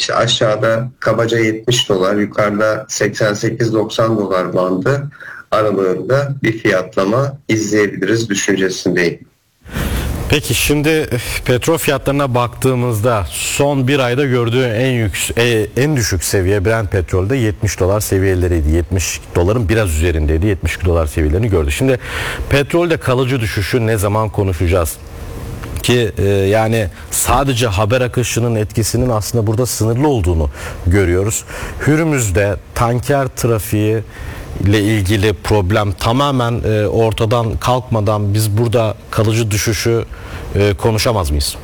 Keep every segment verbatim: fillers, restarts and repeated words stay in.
İşte aşağıda kabaca yetmiş dolar, yukarıda seksen sekiz doksan dolar bandı aralığında bir fiyatlama izleyebiliriz düşüncesindeyim. Peki şimdi petrol fiyatlarına baktığımızda son bir ayda gördüğü en yüksek, en düşük seviye Brent petrolde yetmiş dolar seviyeleriydi. yetmiş doların biraz üzerindeydi. yetmiş iki dolar seviyelerini gördü. Şimdi petrolde kalıcı düşüşü ne zaman konuşacağız? Ki e, yani sadece haber akışının etkisinin aslında burada sınırlı olduğunu görüyoruz. Hürmüz'de tanker trafiği ile ilgili problem tamamen e, ortadan kalkmadan biz burada kalıcı düşüşü e, konuşamaz mıyız?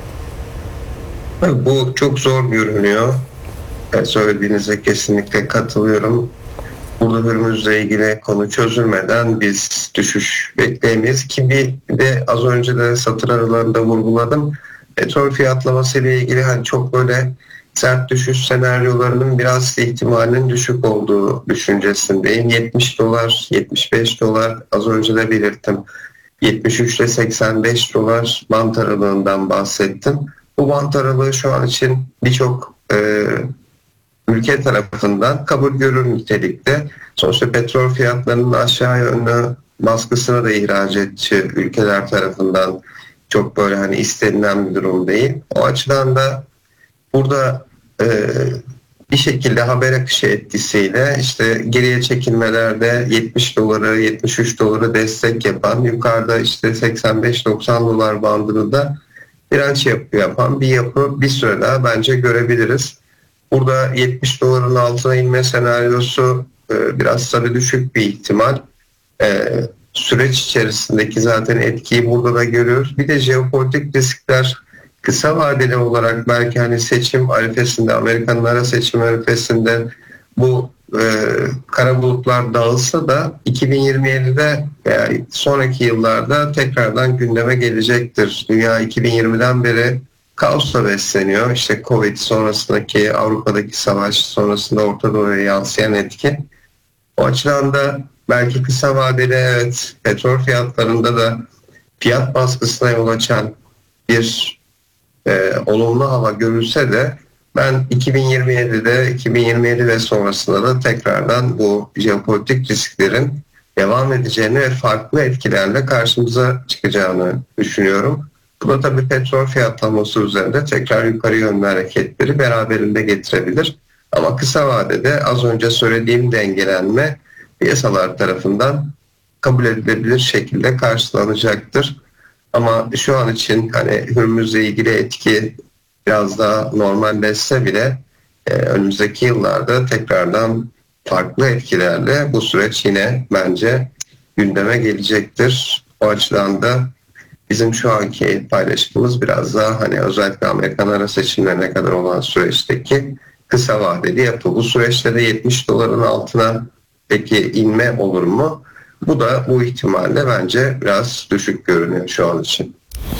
Bu çok zor görünüyor. Yani söylediğinize kesinlikle katılıyorum. Burada Hürmüz'le ilgili konu çözülmeden biz düşüş bekleyemeyiz ki bir de az önce de satır aralarında vurguladım. Petrol fiyatlaması ile ilgili hani çok böyle sert düşüş senaryolarının biraz ihtimalinin düşük olduğu düşüncesindeyim. yetmiş dolar, yetmiş beş dolar az önce de belirttim. yetmiş üç ile seksen beş dolar bant aralığından bahsettim. Bu bant aralığı şu an için birçok e, ülke tarafından kabul görür nitelikte. Sonuçta petrol fiyatlarının aşağı yönlü baskısına da ihracatçı ülkeler tarafından çok böyle hani istenilen bir durum değil. O açıdan da burada e, bir şekilde haber akışı etkisiyle işte geriye çekilmelerde yetmiş doları yetmiş üç doları destek yapan, yukarıda işte seksen beş doksan dolar bandını da direnç yapı yapan bir yapı bir süre daha bence görebiliriz. Burada yetmiş doların altına inme senaryosu e, biraz tabii düşük bir ihtimal. E, süreç içerisindeki zaten etkiyi burada da görüyoruz. Bir de jeopolitik riskler kısa vadeli olarak belki hani seçim arifesinde, Amerika'nın ara seçim arifesinde bu e, kara bulutlar dağılsa da iki bin yirmi yedide veya sonraki yıllarda tekrardan gündeme gelecektir. Dünya iki bin yirmiden beri kaosla besleniyor. İşte Covid sonrasındaki Avrupa'daki savaş sonrasında Orta Doğu'ya yansıyan etki. O açıdan da belki kısa vadeli evet petrol fiyatlarında da fiyat baskısına yol açan bir e, olumlu hava görülse de ben iki bin yirmi yedide iki bin yirmi yedi ve sonrasında da tekrardan bu jeopolitik risklerin devam edeceğini ve farklı etkilerle karşımıza çıkacağını düşünüyorum. Bu da tabii petrol fiyatlaması üzerinde tekrar yukarı yönlü hareketleri beraberinde getirebilir. Ama kısa vadede az önce söylediğim dengelenme piyasalar tarafından kabul edilebilir şekilde karşılanacaktır. Ama şu an için hani Hürmüz'le ilgili etki biraz daha normalleşse bile e, önümüzdeki yıllarda tekrardan farklı etkilerle bu süreç yine bence gündeme gelecektir. O açıdan da bizim şu anki paylaşımımız biraz daha hani özellikle Amerikan ara seçimlerine kadar olan süreçteki kısa vadeli yapı. Bu süreçte de yetmiş doların altına peki inme olur mu? Bu da bu ihtimalle bence biraz düşük görünüyor şu an için.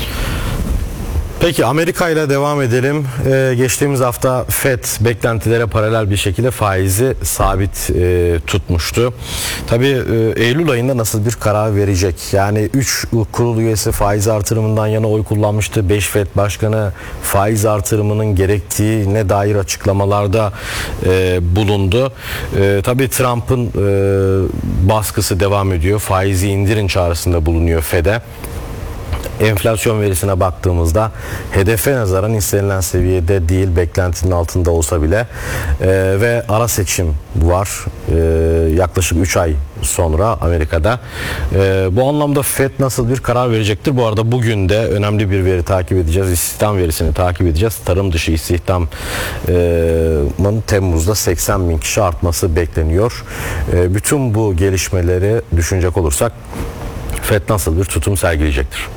Peki Amerika ile devam edelim. Ee, geçtiğimiz hafta Fed beklentilere paralel bir şekilde faizi sabit e, tutmuştu. Tabii e, Eylül ayında nasıl bir karar verecek? Yani üç kurul üyesi faiz artırımından yana oy kullanmıştı. beş Fed Başkanı faiz artırımının gerektiğine dair açıklamalarda e, bulundu. E, tabii Trump'ın e, baskısı devam ediyor. Faizi indirin çağrısında bulunuyor Fed'e. Enflasyon verisine baktığımızda hedefe nazaran istenilen seviyede değil, beklentinin altında olsa bile e, ve ara seçim var e, yaklaşık üç ay sonra Amerika'da. E, bu anlamda Fed nasıl bir karar verecektir? Bu arada bugün de önemli bir veri takip edeceğiz. İstihdam verisini takip edeceğiz. Tarım dışı istihdamın e, Temmuz'da seksen bin kişi artması bekleniyor. E, bütün bu gelişmeleri düşünecek olursak Fed nasıl bir tutum sergileyecektir?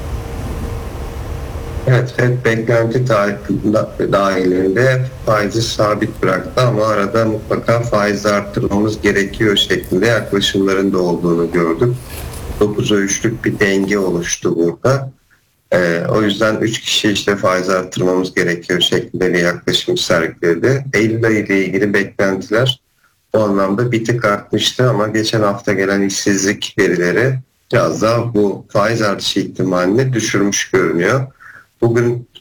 Evet, Fed beklenti dahilinde faizi sabit bıraktı ama arada mutlaka faiz arttırmamız gerekiyor şeklinde yaklaşımların da olduğunu gördük. dokuza üçlük bir denge oluştu burada. Ee, o yüzden üç kişi işte faiz arttırmamız gerekiyor şeklinde bir yaklaşım sergiledi. Eylül ayı ile ilgili beklentiler bu anlamda bir tık artmıştı ama geçen hafta gelen işsizlik verileri biraz daha bu faiz artışı ihtimalini düşürmüş görünüyor. Bugün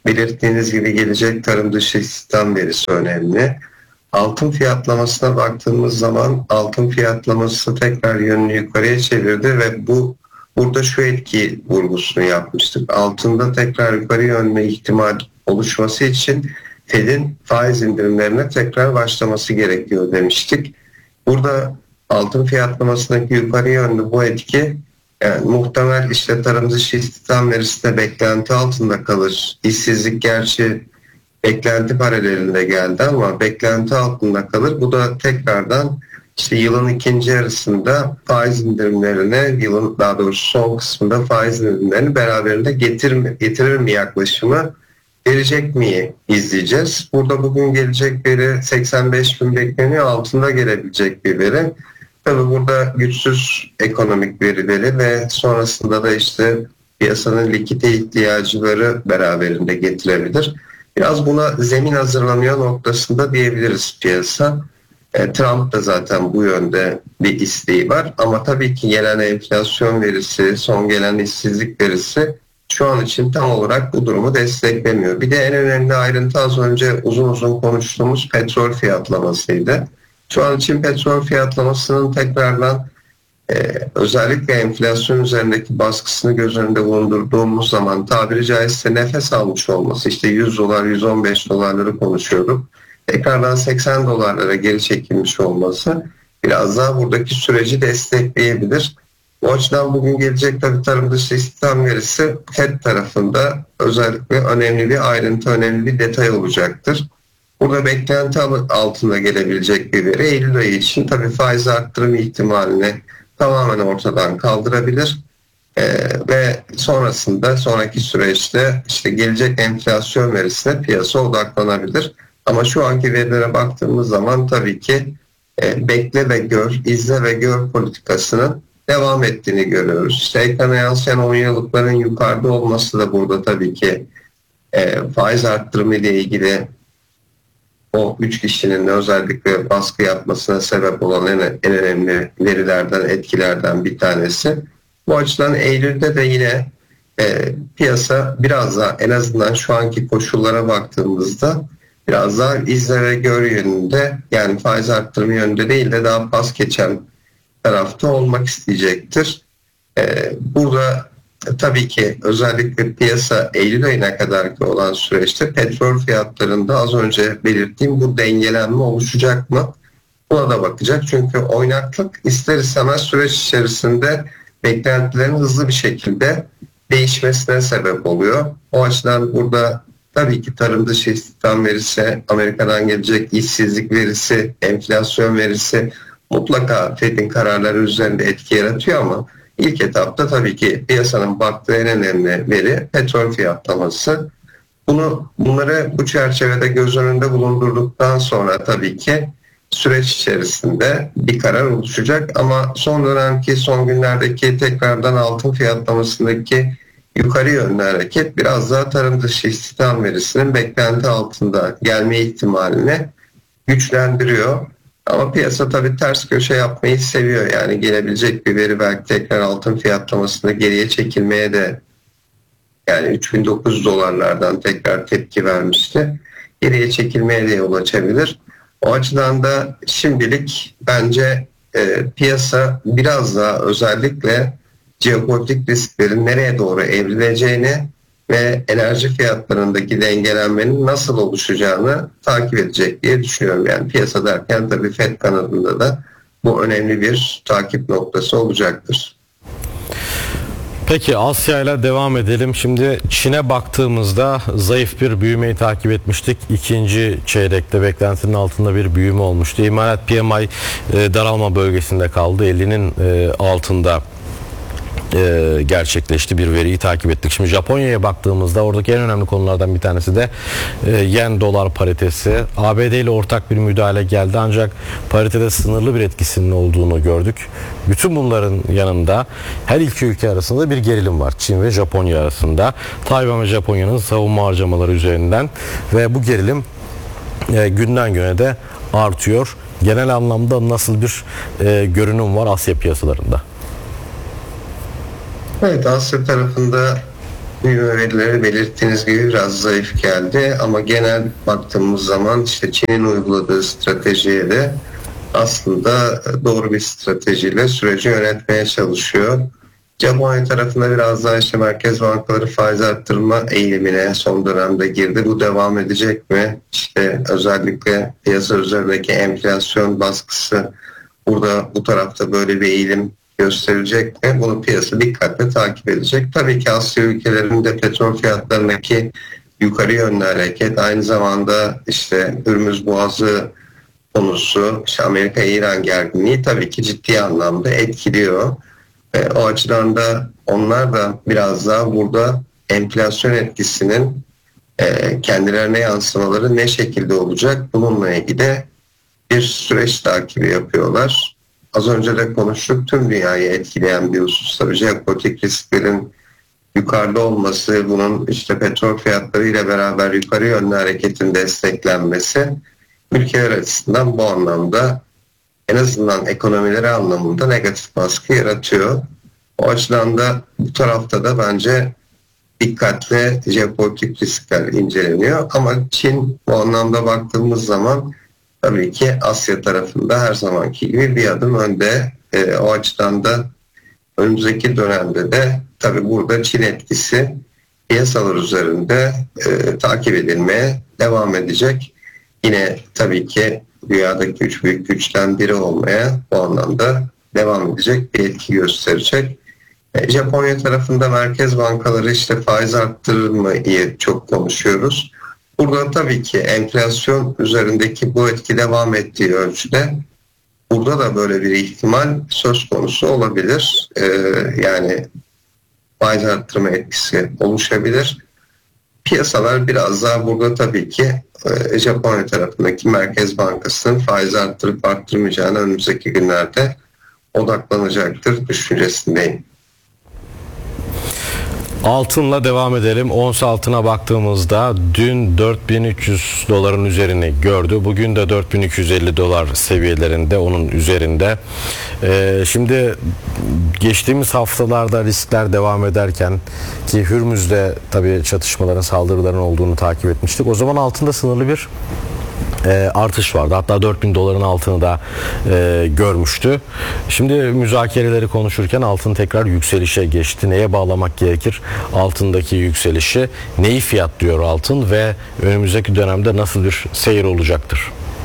belirttiğiniz gibi gelecek tarım dışı istihdam verisi önemli. Altın fiyatlamasına baktığımız zaman altın fiyatlaması tekrar yönünü yukarıya çevirdi ve bu burada şu etki vurgusunu yapmıştık. Altında tekrar yukarı yönlü ihtimal oluşması için Fed'in faiz indirimlerine tekrar başlaması gerekiyor demiştik. Burada altın fiyatlamasındaki yukarı yönlü bu etki yani muhtemel işte tarım dışı istihdam verisi de beklenti altında kalır. İşsizlik gerçi beklenti paralelinde geldi ama beklenti altında kalır. Bu da tekrardan işte yılın ikinci yarısında faiz indirimlerini, yılın daha doğrusu son kısmında faiz indirimlerini beraberinde getirir, getirir mi yaklaşımı verecek mi izleyeceğiz. Burada bugün gelecek veri seksen beş bin bekleniyor, altında gelebilecek bir veri. Tabii burada güçsüz ekonomik verileri ve sonrasında da işte piyasanın likite ihtiyacları beraberinde getirebilir. Biraz buna zemin hazırlanıyor noktasında diyebiliriz piyasa. E, Trump da zaten bu yönde bir isteği var. Ama tabii ki gelen enflasyon verisi, son gelen işsizlik verisi şu an için tam olarak bu durumu desteklemiyor. Bir de en önemli ayrıntı az önce uzun uzun konuştuğumuz petrol fiyatlamasıydı. Şu an için petrol fiyatlamasının tekrardan e, özellikle enflasyon üzerindeki baskısını göz önünde bulundurduğumuz zaman tabiri caizse nefes almış olması, işte yüz dolar yüz on beş dolarları konuşuyorduk. Tekrardan seksen dolarlara geri çekilmiş olması biraz daha buradaki süreci destekleyebilir. Bu açıdan bugün gelecek tabii tarım dışı istihdam verisi Fed tarafında özellikle önemli bir ayrıntı, önemli bir detay olacaktır. Burada beklenti altında gelebilecek bir veri Eylül ayı için tabii faiz arttırım ihtimalini tamamen ortadan kaldırabilir. Ee, ve sonrasında sonraki süreçte işte gelecek enflasyon verisine piyasa odaklanabilir. Ama şu anki verilere baktığımız zaman tabii ki e, bekle ve gör, izle ve gör politikasının devam ettiğini görüyoruz. İşte ekrana yansıyan on yıllıkların yukarıda olması da burada tabii ki e, faiz arttırımı ile ilgili o üç kişinin özellikle baskı yapmasına sebep olan en, en önemli verilerden, etkilerden bir tanesi. Bu açıdan Eylül'de de yine e, piyasa biraz daha en azından şu anki koşullara baktığımızda biraz daha izle ve gör yönünde, yani faiz arttırımı yönünde değil de daha pas geçen tarafta olmak isteyecektir. Ee, burada tabii ki özellikle piyasa Eylül ayına kadarki olan süreçte petrol fiyatlarında az önce belirttiğim bu dengelenme oluşacak mı? Buna da bakacak. Çünkü oynaklık ister istemez süreç içerisinde beklentilerin hızlı bir şekilde değişmesine sebep oluyor. O açıdan burada tabii ki tarım dışı istihdam verisi, Amerika'dan gelecek işsizlik verisi, enflasyon verisi mutlaka Fed'in kararları üzerinde etki yaratıyor ama ilk etapta tabii ki piyasanın baktığı en önemli veri petrol fiyatlaması. Bunu bunları bu çerçevede göz önünde bulundurduktan sonra tabii ki süreç içerisinde bir karar oluşacak ama son dönemki son günlerdeki tekrardan altın fiyatlamasındaki yukarı yönlü hareket biraz daha tarım dışı istihdam verisinin beklenti altında gelme ihtimalini güçlendiriyor. Ama piyasa tabii ters köşe yapmayı seviyor. Yani gelebilecek bir veri belki tekrar altın fiyatlamasında geriye çekilmeye de, yani üç bin dokuz yüz dolarlardan tekrar tepki vermişti. Geriye çekilmeye de yol açabilir. O açıdan da şimdilik bence e, piyasa biraz daha özellikle jeopolitik risklerin nereye doğru evrileceğini ve enerji fiyatlarındaki dengelenmenin nasıl oluşacağını takip edecek diye düşünüyorum. Yani piyasa derken tabii Fed kanadında da bu önemli bir takip noktası olacaktır. Peki Asya ile devam edelim. Şimdi Çin'e baktığımızda zayıf bir büyümeyi takip etmiştik. İkinci çeyrekte beklentinin altında bir büyüme olmuştu. İmalat P M I e, daralma bölgesinde kaldı. ellinin e, altında e, gerçekleşti, bir veriyi takip ettik. Şimdi Japonya'ya baktığımızda oradaki en önemli konulardan bir tanesi de e, yen dolar paritesi. A B D ile ortak bir müdahale geldi ancak paritede sınırlı bir etkisinin olduğunu gördük. Bütün bunların yanında her iki ülke arasında bir gerilim var. Çin ve Japonya arasında. Tayvan ve Japonya'nın savunma harcamaları üzerinden ve bu gerilim e, günden güne de artıyor. Genel anlamda nasıl bir e, görünüm var Asya piyasalarında? Evet, Asya tarafında büyüme verileri belirttiğiniz gibi biraz zayıf geldi ama genel baktığımız zaman işte Çin'in uyguladığı stratejiye de aslında doğru bir stratejiyle süreci yönetmeye çalışıyor. Japonya tarafında biraz daha işte merkez bankaları faiz arttırma eğilimine son dönemde girdi. Bu devam edecek mi? İşte özellikle piyasa üzerindeki enflasyon baskısı burada bu tarafta böyle bir eğilim gösterecek mi? Bunu piyasa dikkatle takip edecek. Tabii ki Asya ülkelerinde petrol fiyatlarındaki yukarı yönlü hareket aynı zamanda işte Hürmüz Boğazı konusu, işte Amerika-İran gerginliği tabii ki ciddi anlamda etkiliyor. E, o açıdan da onlar da biraz daha burada enflasyon etkisinin e, kendilerine yansımaları ne şekilde olacak bununla ilgili bir süreç takibi yapıyorlar. Az önce de konuştuk, tüm dünyayı etkileyen bir husus tabii jeopolitik risklerin yukarıda olması, bunun işte petrol fiyatları ile beraber yukarı yönlü hareketin desteklenmesi ülkeler açısından bu anlamda en azından ekonomileri anlamında negatif baskı yaratıyor. O açıdan da bu tarafta da bence dikkatle jeopolitik riskler inceleniyor. Ama Çin bu anlamda baktığımız zaman tabii ki Asya tarafında her zamanki gibi bir adım önde. E, o açıdan da önümüzdeki dönemde de tabii burada Çin etkisi piyasalar üzerinde e, takip edilmeye devam edecek. Yine tabii ki dünyadaki üç büyük güçten biri olmaya bu anlamda devam edecek bir etki gösterecek. E, Japonya tarafında merkez bankaları işte faiz arttırır mı diye çok konuşuyoruz. Burada tabii ki enflasyon üzerindeki bu etki devam ettiği ölçüde burada da böyle bir ihtimal söz konusu olabilir. E, yani faiz arttırma etkisi oluşabilir. Piyasalar biraz daha burada tabii ki e, Japonya tarafındaki Merkez Bankası'nın faiz arttırıp arttırmayacağını önümüzdeki günlerde odaklanacaktır düşüncesindeyim. Altınla devam edelim. Ons altına baktığımızda dün dört bin üç yüz doların üzerini gördü. Bugün de dört bin iki yüz elli dolar seviyelerinde, onun üzerinde. Ee, şimdi geçtiğimiz haftalarda riskler devam ederken ki Hürmüz'de tabii çatışmaların, saldırıların olduğunu takip etmiştik. O zaman altında sınırlı bir E, artış vardı. Hatta dört bin doların altını da e, görmüştü. Şimdi müzakereleri konuşurken altın tekrar yükselişe geçti. Neye bağlamak gerekir altındaki yükselişi? Neyi fiyatlıyor altın ve önümüzdeki dönemde nasıl bir seyir olacaktır?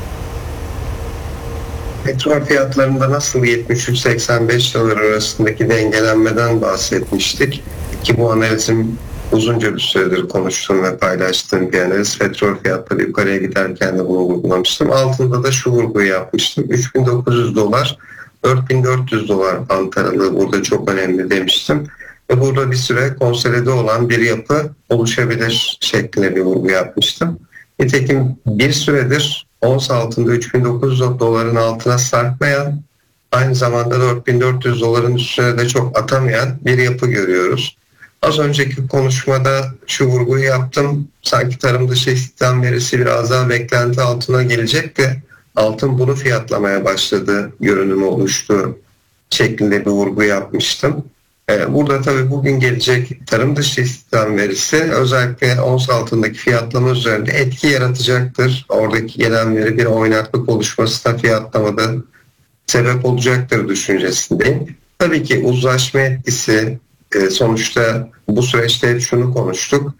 Petrol fiyatlarında nasıl yetmiş üç seksen beş dolar arasındaki dengelenmeden bahsetmiştik ki bu analizim uzunca bir süredir konuştuğum ve paylaştığım bir analiz. Petrol fiyatları yukarıya giderken de bunu vurgulamıştım. Altında da şu vurguyu yapmıştım. üç bin dokuz yüz dolar, dört bin dört yüz dolar bant aralığı burada çok önemli demiştim. Ve burada bir süre konsolide olan bir yapı oluşabilir şeklinde bir vurgu yapmıştım. Nitekim bir süredir ons altında üç bin dokuz yüz doların altına sarkmayan, aynı zamanda dört bin dört yüz doların üstüne de çok atamayan bir yapı görüyoruz. Az önceki konuşmada şu vurguyu yaptım. Sanki tarım dışı istihdam verisi biraz daha beklenti altına gelecek de altın bunu fiyatlamaya başladı, görünümü oluştu şeklinde bir vurgu yapmıştım. Burada tabii bugün gelecek tarım dışı istihdam verisi özellikle ons altındaki fiyatlama üzerinde etki yaratacaktır. Oradaki gelen veri bir oynaklık oluşmasına fiyatlamada sebep olacaktır düşüncesindeyim. Tabii ki uzlaşma etkisi, sonuçta bu süreçte hep şunu konuştuk.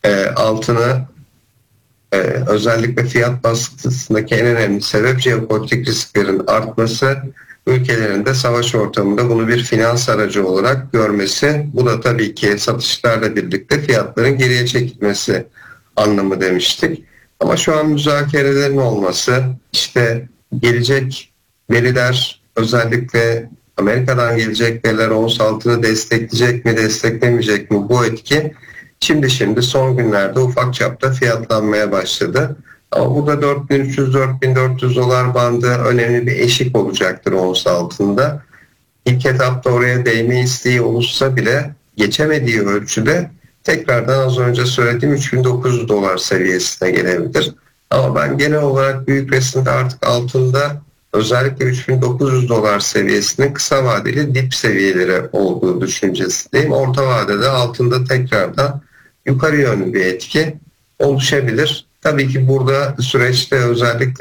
Altını özellikle fiyat baskısındaki en önemli sebep jeopolitik risklerin artması, ülkelerin de savaş ortamında bunu bir finans aracı olarak görmesi. Bu da tabii ki satışlarla birlikte fiyatların geriye çekilmesi anlamı demiştik. Ama şu an müzakerelerin olması, işte gelecek veriler, özellikle Amerika'dan gelecek veriler ons altını destekleyecek mi, desteklemeyecek mi, bu etki şimdi şimdi son günlerde ufak çapta fiyatlanmaya başladı. Ama burada dört bin üç yüz dört bin dört yüz dolar bandı önemli bir eşik olacaktır ons altında. İlk etapta oraya değme isteği olursa bile geçemediği ölçüde tekrardan az önce söylediğim üç bin dokuz yüz dolar seviyesine gelebilir. Ama ben genel olarak büyük resimde artık altında özellikle üç bin dokuz yüz dolar seviyesinin kısa vadeli dip seviyeleri olduğu düşüncesindeyim. Orta vadede altında tekrardan yukarı yönlü bir etki oluşabilir. Tabii ki burada süreçte özellikle